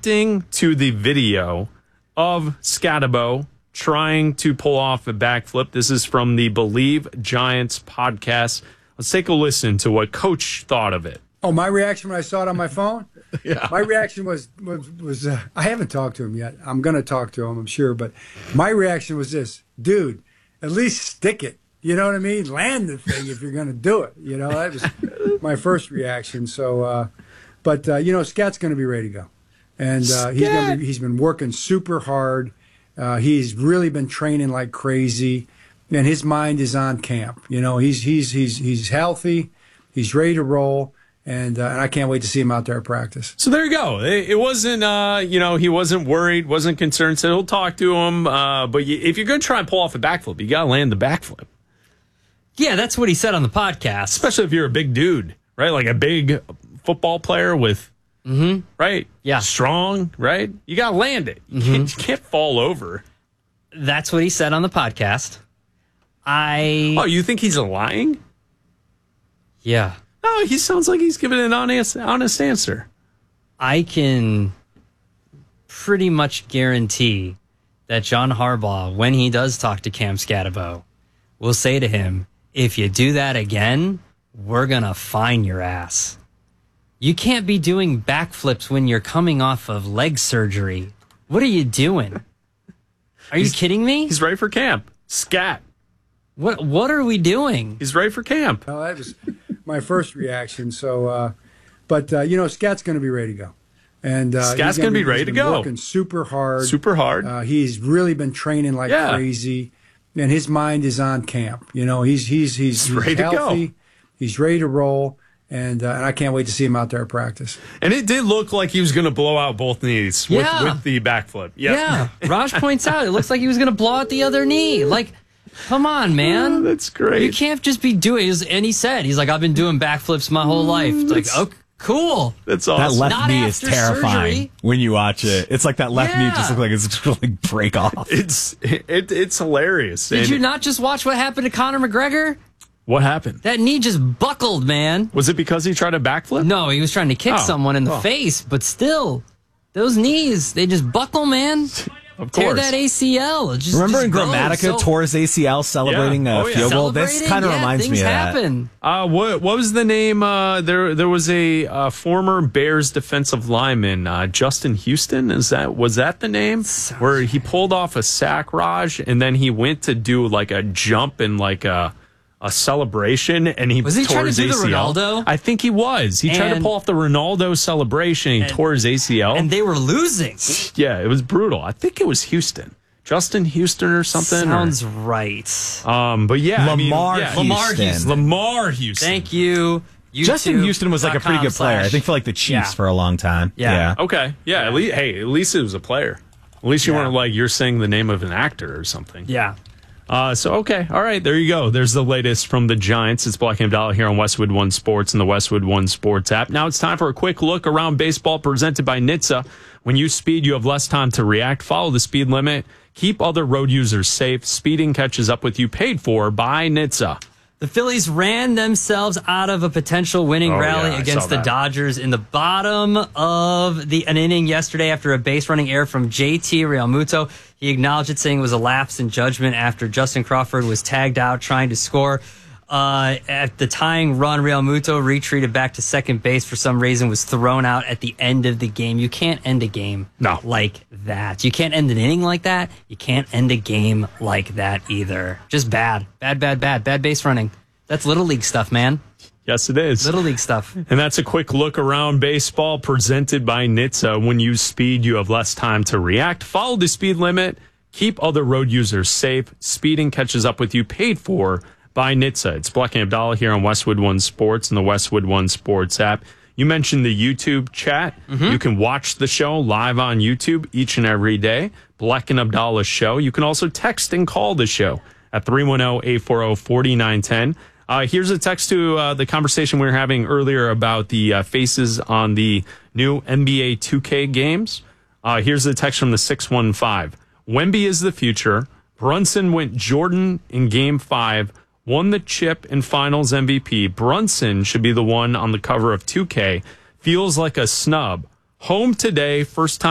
reacting to the video of Scatabo trying to pull off a backflip. This is from the Believe Giants podcast. Let's take a listen to what Coach thought of it. Oh, my reaction when I saw it on my phone? Yeah. My reaction was I haven't talked to him yet. I'm going to talk to him, I'm sure. But my reaction was this: dude, at least stick it. You know what I mean? Land the thing if you're going to do it. You know, that was my first reaction. So, Scat's going to be ready to go. And he's been working super hard. He's really been training like crazy. And his mind is on camp. You know, he's healthy. He's ready to roll. And I can't wait to see him out there at practice. So there you go. It wasn't, he wasn't worried, wasn't concerned. Said he'll talk to him. But if you're going to try and pull off a backflip, you got to land the backflip. Yeah, that's what he said on the podcast. Especially if you're a big dude, right? Like a big football player with, right? Yeah. Strong, right? You got to land it. You can't fall over. That's what he said on the podcast. Oh, you think he's lying? Yeah. No, he sounds like he's giving an honest answer. I can pretty much guarantee that John Harbaugh, when he does talk to Cam Scatabo, will say to him, if you do that again, we're going to fine your ass. You can't be doing backflips when you're coming off of leg surgery. What are you doing? Are you kidding me? He's ready for camp. Scat. What are we doing? He's ready for camp. Well, that was my first reaction. So, Scat's going to be ready to go. And Scat's going to be ready to go. Working super hard. Super hard. He's really been training like crazy, and his mind is on camp. You know, he's ready healthy. to go. He's ready to roll, and I can't wait to see him out there at practice. And it did look like he was going to blow out both knees with the backflip. Yeah. Raj points out it looks like he was going to blow out the other knee. Like, come on, man. Oh, that's great. You can't just be doing it. And he said, he's like, I've been doing backflips my whole life. It's like, oh, cool. That's awesome. That left Not knee is terrifying surgery. when you watch it. It's like that left knee just looks like it's going to break off. It's hilarious. Did you not just watch what happened to Conor McGregor? What happened? That knee just buckled, man. Was it because he tried a backflip? No, he was trying to kick someone in the face, but still, those knees, they just buckle, man. Of course. Tear that ACL. Remember in Grammatica, tore his ACL celebrating a field goal? This kind of reminds me of that. Things happen. What was the name? There was a former Bears defensive lineman, Justin Houston. Was that the name? Where he pulled off a sack, Raj, and then he went to do like a jump and like a celebration, and he was he tore trying his to do ACL. the Ronaldo? I think he was. He tried to pull off the Ronaldo celebration. He tore his ACL, and they were losing. Yeah, it was brutal. I think it was Houston, Justin Houston or something. Sounds right. But yeah, Lamar Houston. Lamar Houston. Thank you. Justin Houston was like a pretty good player. I think for like the Chiefs for a long time. Yeah. Okay. Yeah. At least it was a player. At least you weren't like you're saying the name of an actor or something. Yeah. Okay. All right. There you go. There's the latest from the Giants. It's Black and Abdallah here on Westwood One Sports and the Westwood One Sports app. Now it's time for a quick look around baseball presented by NHTSA. When you speed, you have less time to react. Follow the speed limit. Keep other road users safe. Speeding catches up with you. Paid for by NHTSA. The Phillies ran themselves out of a potential winning rally against the Dodgers in the bottom of an inning yesterday after a base running error from JT Realmuto. He acknowledged it, saying it was a lapse in judgment after Justin Crawford was tagged out trying to score. At the tying run, Realmuto retreated back to second base for some reason, was thrown out at the end of the game. You can't end a game like that. You can't end an inning like that. You can't end a game like that either. Just bad. Bad base running. That's Little League stuff, man. Yes, it is. Little League stuff. And that's a quick look around baseball presented by NHTSA. When you speed, you have less time to react. Follow the speed limit. Keep other road users safe. Speeding catches up with you. Paid for by NHTSA. It's Black and Abdallah here on Westwood One Sports and the Westwood One Sports app. You mentioned the YouTube chat. You can watch the show live on YouTube each and every day. Black and Abdallah show. You can also text and call the show at 310-840-4910. Here's a text to the conversation we were having earlier about the faces on the new NBA 2K games. Here's the text from the 615. Wemby is the future. Brunson went Jordan in Game 5, won the chip and finals MVP. Brunson should be the one on the cover of 2K. Feels like a snub. Home today, first time